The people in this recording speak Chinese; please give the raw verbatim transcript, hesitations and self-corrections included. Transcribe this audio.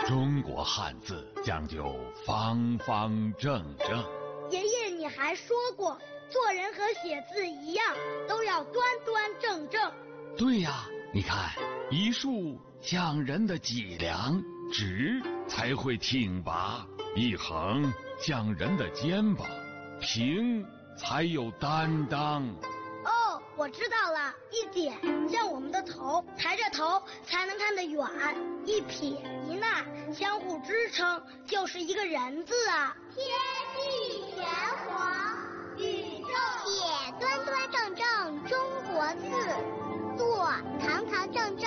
中国汉字讲究方方正正。 爷爷，你还说过，做人和写字一样，都要端端正正。 对呀，你看，一竖像人的脊梁，直才会挺拔；一横像人的肩膀，平才有担当。 哦，我知道了，一点像我们的头，抬着头才能看得远；一撇一捺相互支撑，就是一个人字啊。 天地玄黄，宇宙写端端正正中国字，做堂堂正正